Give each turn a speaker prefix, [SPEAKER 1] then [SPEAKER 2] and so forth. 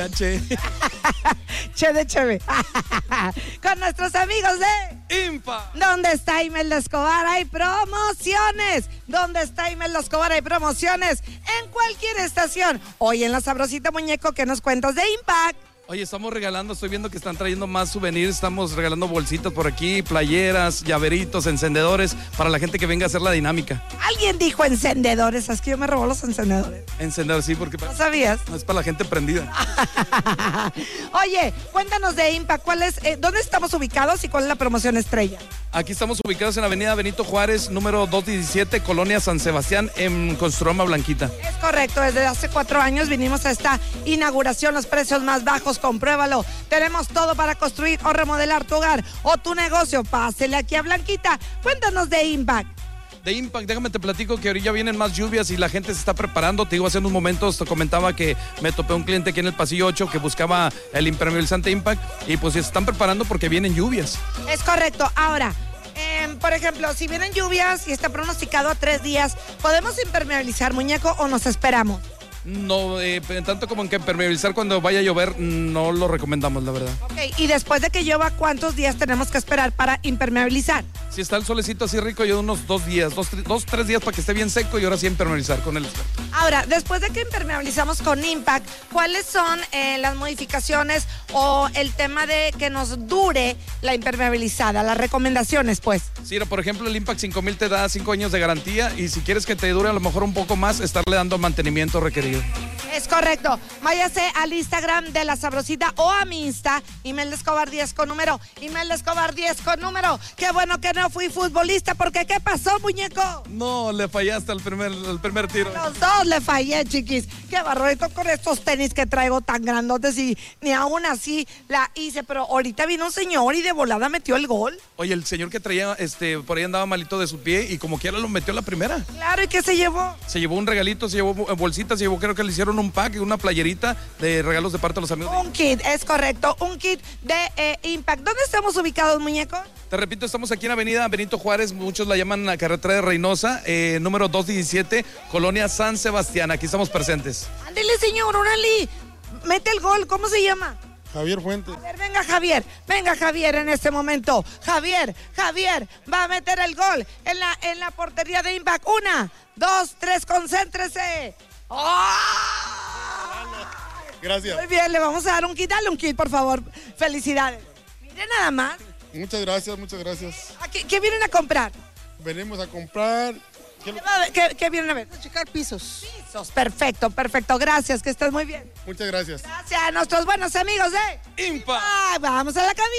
[SPEAKER 1] Che.
[SPEAKER 2] Che de cheve. Con nuestros amigos de
[SPEAKER 1] Impa.
[SPEAKER 2] ¿Dónde está Imelda Escobar? Hay promociones. ¿Dónde está Imelda Escobar? Hay promociones en cualquier estación. Hoy en La Sabrosita, muñeco, ¿qué nos cuentas de Impact?
[SPEAKER 1] Oye, estamos regalando, estoy viendo que están trayendo más souvenirs, estamos regalando bolsitas por aquí, playeras, llaveritos, encendedores, para la gente que venga a hacer la dinámica.
[SPEAKER 2] Alguien dijo encendedores, es que yo me robó los encendedores.
[SPEAKER 1] Encendedores, sí, porque
[SPEAKER 2] ¿No sabías?
[SPEAKER 1] no es para la gente prendida.
[SPEAKER 2] Oye, cuéntanos de Impact, ¿dónde estamos ubicados y cuál es la promoción estrella?
[SPEAKER 1] Aquí estamos ubicados en Avenida Benito Juárez, número 217, Colonia San Sebastián, en Construrama Blanquita.
[SPEAKER 2] Es correcto, desde hace 4 años vinimos a esta inauguración, los precios más bajos, compruébalo. Tenemos todo para construir o remodelar tu hogar o tu negocio. Pásele aquí a Blanquita. Cuéntanos de Impact.
[SPEAKER 1] De Impact, déjame te platico que ahorita vienen más lluvias y la gente se está preparando. Te digo, hace unos momentos te comentaba que me topé un cliente aquí en el pasillo 8 que buscaba el impermeabilizante Impact y pues se están preparando porque vienen lluvias.
[SPEAKER 2] Es correcto. Ahora, por ejemplo, si vienen lluvias y está pronosticado a 3 días, ¿podemos impermeabilizar, muñeco, o nos esperamos?
[SPEAKER 1] No, tanto como en que impermeabilizar cuando vaya a llover, no lo recomendamos, la verdad.
[SPEAKER 2] Ok, y después de que llueva, ¿cuántos días tenemos que esperar para impermeabilizar?
[SPEAKER 1] Si está el solecito así rico, yo unos 2 días, 3 días para que esté bien seco y ahora sí impermeabilizar con el experto.
[SPEAKER 2] Ahora, después de que impermeabilizamos con Impact, ¿cuáles son las modificaciones o el tema de que nos dure la impermeabilizada? Las recomendaciones, pues.
[SPEAKER 1] Sí, por ejemplo, el Impact 5000 te da 5 años de garantía y si quieres que te dure a lo mejor un poco más, estarle dando mantenimiento requerido.
[SPEAKER 2] Es correcto. Váyase al Instagram de La Sabrosita o a mi Insta, Imelda Escobar 10 con número. Imelda Escobar 10 con número. Qué bueno que no fui futbolista, porque ¿qué pasó, muñeco?
[SPEAKER 1] No, le fallaste al primer tiro.
[SPEAKER 2] Los dos le fallé, chiquis. Qué barroito con estos tenis que traigo tan grandotes y ni aún así la hice. Pero ahorita vino un señor y de volada metió el gol.
[SPEAKER 1] Oye, el señor que traía, por ahí andaba malito de su pie y como quiera lo metió la primera.
[SPEAKER 2] Claro, ¿y qué se llevó?
[SPEAKER 1] Se llevó un regalito, se llevó bolsitas, se llevó, creo que le hicieron un pack, una playerita de regalos de parte de los amigos.
[SPEAKER 2] Un kit, es correcto, un kit de Impact. ¿Dónde estamos ubicados, muñeco?
[SPEAKER 1] Te repito, estamos aquí en Avenida Benito Juárez, muchos la llaman la carretera de Reynosa, número 217, Colonia San Sebastián. Aquí estamos presentes.
[SPEAKER 2] Ándele, señor, órale. Mete el gol, ¿cómo se llama?
[SPEAKER 3] Javier Fuentes.
[SPEAKER 2] A ver, venga Javier en este momento. Javier va a meter el gol en la portería de Impact. 1, 2, 3, concéntrese. ¡Oh!
[SPEAKER 3] Gracias.
[SPEAKER 2] Muy bien, le vamos a dar un kit. Dale un kit, por favor. Felicidades. Mire nada más.
[SPEAKER 3] Muchas gracias, muchas gracias.
[SPEAKER 2] ¿Qué vienen a comprar?
[SPEAKER 3] Venimos a comprar.
[SPEAKER 2] ¿Qué vienen a ver?
[SPEAKER 3] A checar pisos.
[SPEAKER 2] Pisos, perfecto. Gracias, que estés muy bien.
[SPEAKER 3] Muchas gracias.
[SPEAKER 2] Gracias a nuestros buenos amigos de
[SPEAKER 1] Impa.
[SPEAKER 2] Vamos a la cabina.